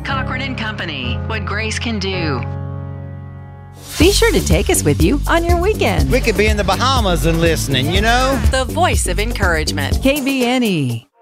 Cochran and Company, what Grace can do. Be sure to take us with you on your weekend. We could be in the Bahamas and listening, you know? The voice of encouragement. KBNE.